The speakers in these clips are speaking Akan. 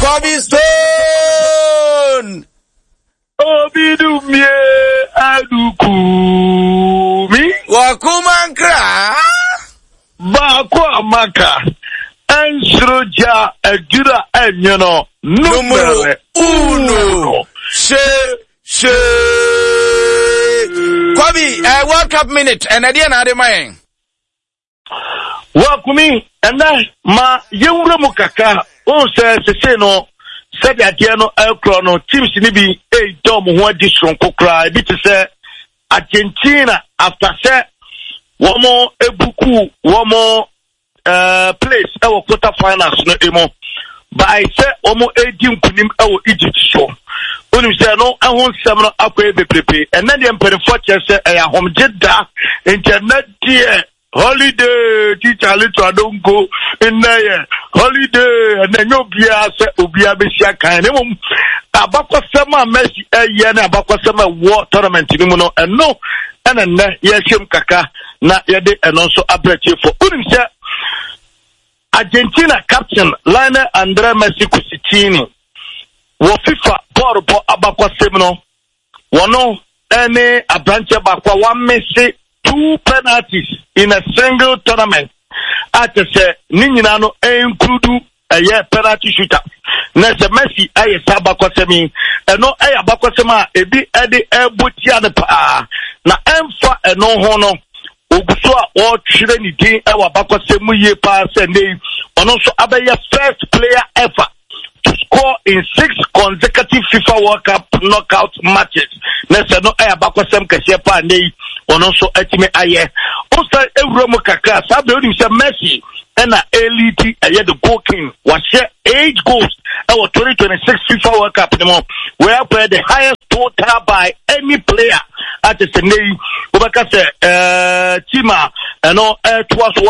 Kwame Stone. Obidumye adukumi. Wakumankra. Bako amaka. Ensroja edura enyono. Numero uno. Kwame, World Cup minute. And I didn't have mine. Wakumi, and I, ma, young Mukaka, say no. Said that Diano Elcrono, Teams Nibi, a dom who had this from Kokra, bit to say Argentina after say one more Ebuku, one more place, our quarterfinals, no emo. But I said almost 18 Kunim, our Egypt show. When you say no, I want some up with the and then the Emperor Fortune said, I am home Jeddah, internet dear. Holiday, teacher, little I don't go in there. Holiday, and then you'll be a Bishia kind of Abaka Sama Messi, Yana Abaka Sama war tournament, and no, and then Yashim Kaka, not yet, and also Abreti for Unisha Argentina captain Lionel André Messi Cusitini. FIFA Porpo Abaka Semino, one any a branch Abaka 1 Messi. 2 penalties in a single tournament. At the Ninano include a year penalty shooter. Nessa Messi, I Sabakosemi, and no Aya Bakosema, a bit Eddie Butiana Pa. Na Emfa and no hono. Uguswa or Trinity, our Bakosemu ye pass and they, and also Abaya first player ever to score in 6 consecutive FIFA World Cup knockout matches. Nessa no Aya Bakosem Kashepa and they. On also etime aye also ewromo kakra sabe oni se Messi na elite aye the goal king was share 8 goals our 2026 FIFA World Cup where play the highest total by any player at the name obaka se tima no twas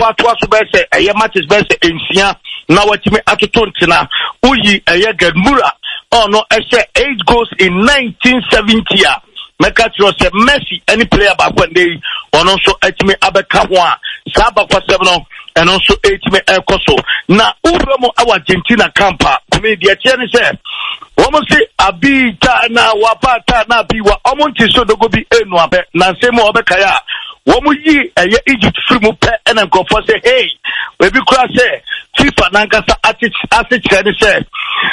be say aye matches be say ensia na watime atotontina uyi aye Gadmura oh no I say 8 goals in 1970 Mekatro se Messi any player back one day on also etime abeka ho a saba kwa 7 and also etime ekoso na uromo our Argentina camper kumi de tiene se womo se abi ta na wapata na biwa omonti so dogo bi enu abe na semo obeka ya womo yi eye Egypt free mu pe and go for say hey we be kura say FIFA nankasa attitude say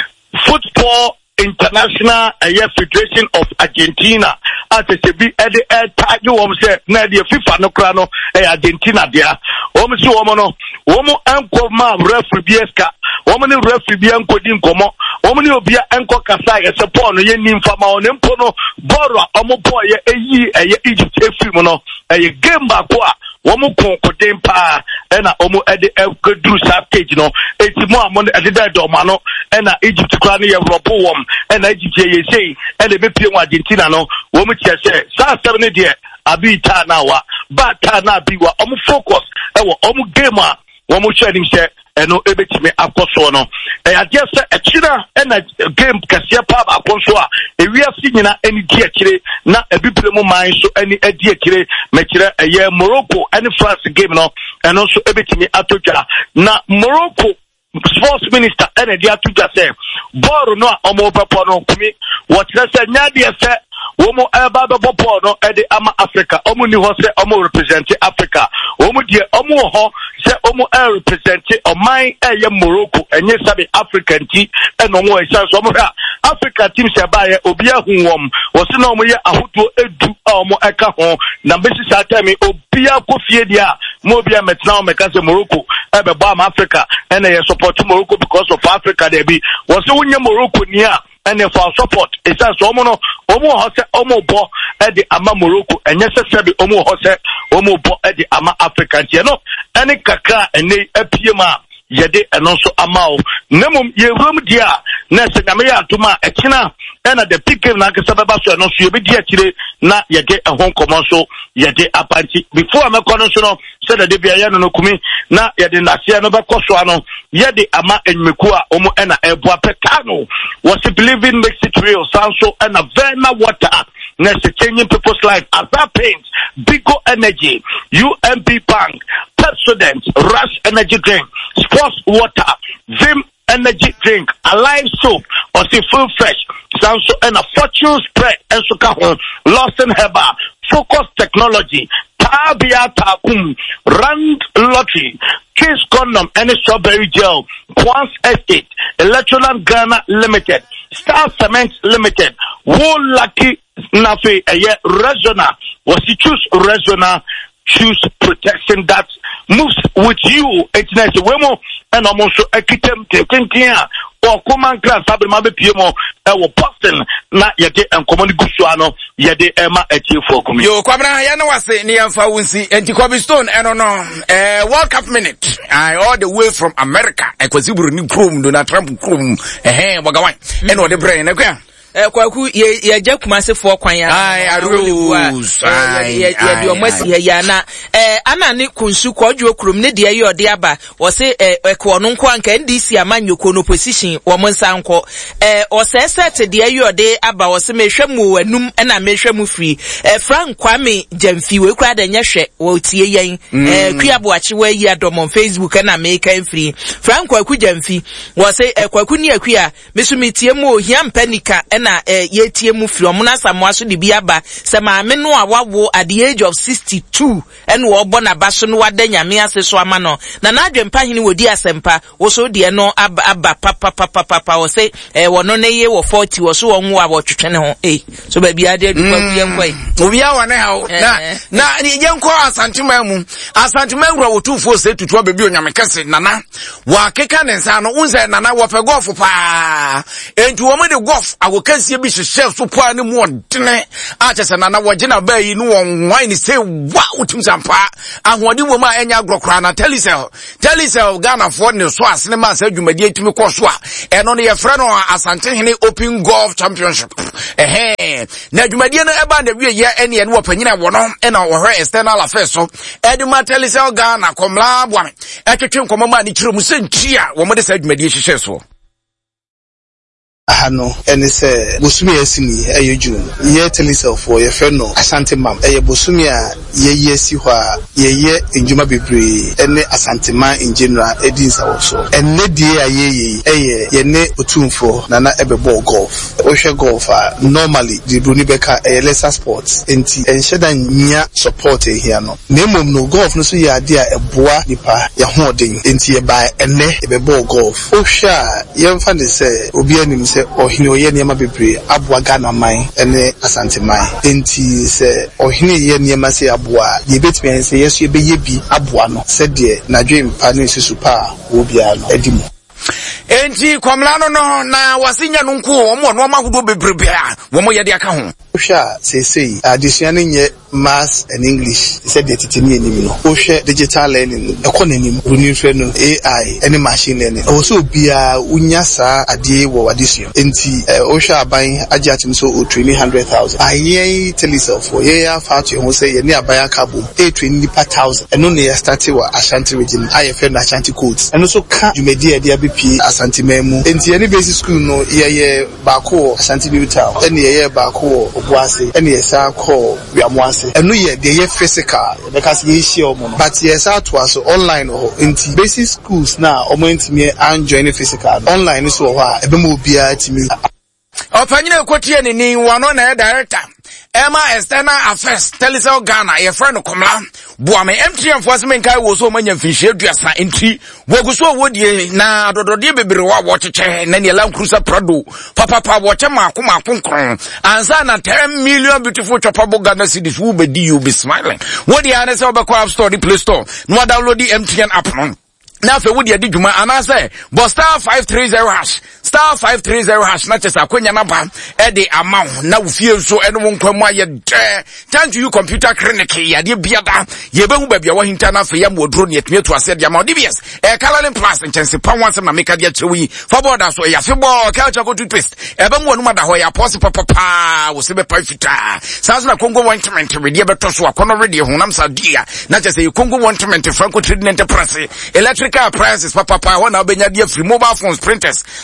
football International Federation of Argentina at the be at the tag you say na the FIFA no krano Argentina dia si woman anko ma referee bieska woman referee bi anko din komo woman obi anko kasa ye support no ye nimfa ma on mpo no boro omo boy ye Egypt film no game back a woman konkodem pa na omo ede do stage no etimo amon ede do ma no na Egypt krano ye robo wom na Egypt ye say and be pie Argentina no woman tie say sa 7 de abi ta na wa ba ta na bi wa omo focus ewo omo game a womo sharing say eno ebetime akoso no ade say akira na game kase pa ba akoso a ewiase nyina eni di akire na ebibire mu man so eni adi akire mekire eye Morocco and France game no eno so ebetime atodwa na Morocco sports minister and the atuja say ball no omo pepo no kumi what say nyade say womo eba bebo no e de ama Africa omo ni ho say omo represent Africa omo die omo ho say omo represent oman eye Morocco enye sabe African ti and omo e say omo Africa team say ba ye obi ahun wom wo se na omo ye ahoto edu omo eka ho na besi sa time obi akofie dia mo obi ametna o meka say Morocco e be ba am Africa and e support Morocco because of Africa there be wo se wonye Morocco ni a and for support it says omo hose omo bo e de ama Morocco enye sese omo hose omo bo e de ama African tie no ene kakra ene apiema yede eno so amao nemum ye rom dia na se na me ya atuma ekina ena the pick na ka sababa so eno so ye be dia kire na yede ehon komo so yede apanti before me kono so no se da de bia ye no kumi na yede na se no be koso ano yede ama enmeku a omo ena ebo apekano was believing makes it real sanso ena verna water na se changing people's life as that paint Bigo Energy UMP Bank Pepsodent Rush Energy Drink Sports Water Vim energy drink, Alive soap, or see full fresh, Sanso and a fortune spread, and Sukahon, Lawson Herbal, Focus Technology, Tabia Takum, Rand Lottery, Kiss Condom, and Strawberry Gel, Quans Estate, Electroland Ghana Limited, Star Cement Limited, Wool Lucky Nafe, a year Resona, was he choose Resona, choose protection that moves with you. It's nice. Wemo and almost a kitem here or common class. Abemabe Piemo, Boston, not yet and common Gusuano, Yade Emma at you for community. Yo, Kwabra, Yana was saying near Fawunsi and Tikobi Stone, I don't know, World Cup minute. I all the way from America. I was able to Krum, do not Trump Krum, Wagawan, and what the brain, okay? Kwaku ye Kumase for kwanya ye na ana ne kunsu kwadwo krum ne de ye ode aba wo se ekwo no nko anka NDC amanyoko no position wo monsa nko o se set de ye ode aba wo se mehwemu anum na mehwemu free Frank Kwame Jamfi we kura da nyehwe wo tie yen kuabo achi wa yi adom Facebook na make free Frank Kwaku Jamfi wo se Kwaku ni akua mesu metie mu ohia mpanika na yetie mu firi omo na samoaso de biaba se maame no a wawo at the age of 62 and wo bo na baso no wada nyame ase so ama no na adwempa hini wodi asempa wo so de no aba papa wo se wono ne ye wo 40 wo so wo nwo abotwetwe ne ho so ba bia de du kwa yenkoi obi a wane ha na ni yenko asantuma mu asantuma ngro wo tufo se tutu abebi onyame kase nana wa keka ne nsa no unse nana wo fe golf pa enti wo me de golf awokansie bi hyehyɛ so pa ne mu odene a kyese nana wo gina ba yi no won ni say wa utim sampa ahode wo ma enya agrokra na telisel Ghana for ne so asene ma sa dwumadi atumi kɔ so a ɛno no ye frɛ no Asante Hene Open Golf Championship na dwumadi no eba na wie ye ene ye no wopanyina wo no ɛna wo hwɛ external affairs so eduma telisel Ghana komla boame ɛtwetwe nkomo ma ni kyerɛ mu senti a wo mo de sa dwumadi hyehyɛ so Hano and say Bosumi Esini a June. Ye telisel for your friend no Asante Mam. A Bosumia ye si hwa ye in Juma Bibri and Asante Man in general Edins also. And ne dear ye ne utumfo nana ebebo golf. Osha golf normally the Brunibeka a lesser sports and shedan nya support here no. Name no golf no so ya dia a boa nipa ya holding into ye by ene ebebo golf. Osha ye fan say obi se ohini oye niema bebre aboa Ghana man ene Asante man enti se ohini ye niema se aboa ye betimi en se yeso ye beye bi aboa no se de na dwem pa ne susu pa obia no edimo enti kwamla no na wasinya no nko omo no mahudo bebrebe a wo mo ye de aka ho Osha say addition nye maths and English said the titini enemy no Osha digital learning economy runifre no AI any machine learning also bia unya sa ade wo addition enti Osha aban ajatim so o training 100,000 aye telisel for ye afa to ho say ye ne aban akabo e training per 1,000 eno ne start wa Ashanti region aye fe na Ashanti codes eno so ka jumedi ade abepi Asante memu enti any basic school no ye baako Ashanti New Town ene ye baako Obuase ene ye sa call Wiamwase eno ye de ye physical because ye share omo but yes to us online or into basic schools now omo intimi and join physical online so ho a ebe mo bia timi opanyina ekotie ni wano na director Emma External Affairs Telisel Ghana ye friend komla boame MTN for semen kai wo so manya mfinhie aduasa enti woguso wodie na dodode bebere wa wocheche na ne Land Cruiser Prado papa woche makoma konkron ansa na 10 million beautiful chopable Ghana cedis wo be di you be smiling wodie ana se obekwa App Store di Play Store no download the MTN app no na fe wodi adi dwuma anase bo star 530 hash star 530 hash na chesa akwanya na ba e de amount na wofie so eno wonkwamu aye de thank you computer clinic ya de biada ye behu ba bia wa hinta na fe ya modro ne etumi to ase de amount DBS Caroline Plus nchese pa wansem na meka de chewi for border so ya fe bo culture go toothpaste e be mu onuma da ho ya pause papa wo se be pa fita sanso na Congo ointment we de beto so akono ready honam sa dia na chese Congo ointment Franco Trading Enterprise electric car prices papa when obenya dia free mobile phones printers laptops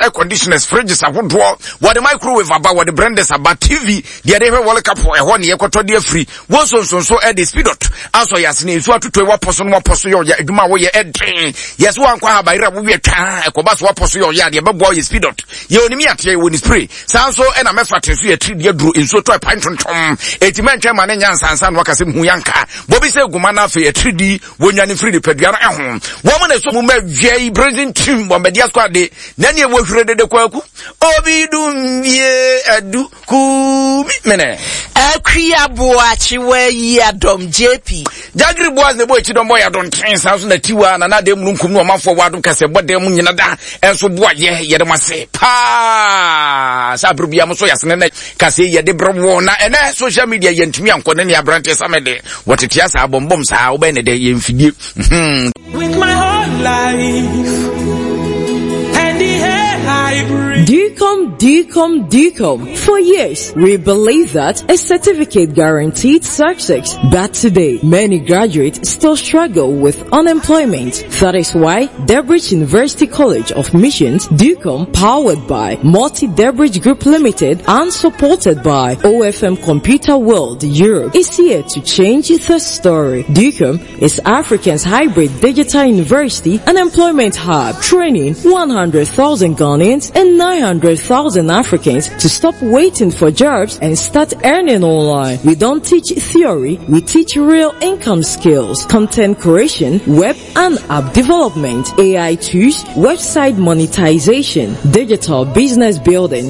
air conditioners, fridges, what the microwave about, what the branders about TV, the other World Cup for a 1 year quarter free. Was so at the speed dot. Also, yes, need to a person, one person, your Duma way at train. Yes, one qua by Rabu, a cobas, one person, your yard, your boy is speed dot. You only me at you when it's free. Sounds so, and I'm a fat and 3 year drew in so to a pint from Tom. 80 man, Chairman, and San Wakasim Huyanka. Bobby said, Gumana for a 3D when you're in free the Pediana at home. Woman is so very present team, one media squad day. Then you work ready the Kwaku. Obi do ye do ku mene. Kriya Boachi where ye adom JP. Jagri boys the boy to boy don't train sounds on the Tiwa and another Munkum no man for what case but them munada and so boy ye the must say pa Sabrubia Mosoyas and Cassie ye de Bromona and social media yentimi and Cornelia Branches Amede. What it has a bombs how many day in figure. With my whole life and the air I breathe. DCOM. For years, we believe that a certificate guaranteed success. But today, many graduates still struggle with unemployment. That is why Debridge University College of Missions, DCOM, powered by Multi-Debridge Group Limited and supported by OFM Computer World Europe, is here to change the story. DCOM is Africa's hybrid digital university and employment hub, training 100,000 Ghanaians and 900,000 Africans to stop waiting for jobs and start earning online. We don't teach theory, we teach real income skills, content creation, web and app development, AI tools, website monetization, digital business building.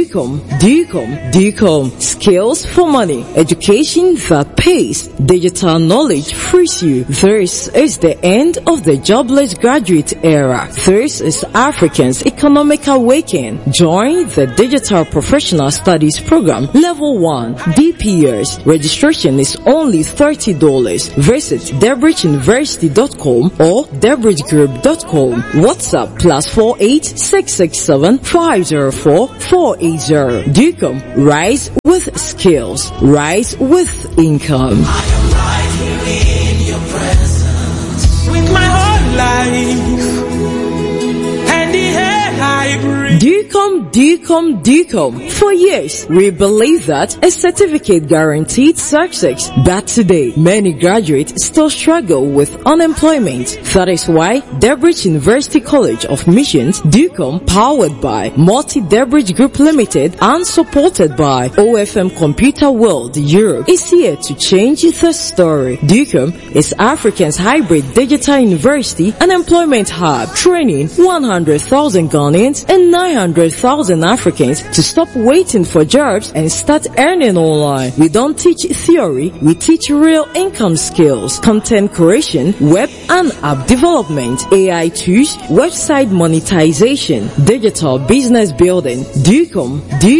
DCOM. Skills for money, education that pays, digital knowledge frees you. This is the end of the jobless graduate era. This is Africans' economic awakening. Join the Digital Professional Studies Program Level 1 DPS. Registration is only $30. Visit DebridgeUniversity.com or DebridgeGroup.com. WhatsApp +48 667 504 480. DCOM. Rise with skills. Rise with income. I am right here in your presence. With my whole life and the air I breathe. DCOM. For years, we believe that a certificate guaranteed success. But today, many graduates still struggle with unemployment. That is why Debridge University College of Missions, DCOM, powered by Multi-Debridge Group Limited and supported by OFM Computer World Europe, is here to change the story. DCOM is Africa's hybrid digital university and employment hub, training 100,000 Ghanaians and 900,000 Africans to stop waiting for jobs and start earning online. We don't teach theory, we teach real income skills, content creation, web and app development, AI tools, website monetization, digital business building. DCOM.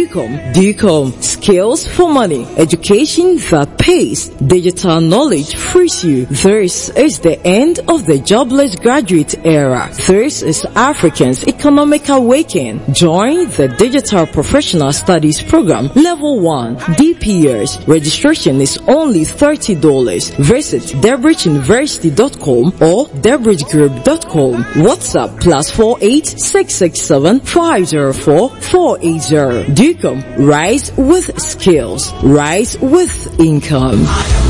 Skills for money, education that pays, digital knowledge frees you. This is the end of the jobless graduate era. This is Africans' economic awakening. Join the Digital Professional Studies Program Level 1 DPS. Registration is only $30. Visit DebridgeUniversity.com or DebridgeGroup.com. WhatsApp +48 667 504 480. DCOM. Rise with skills. Rise with income.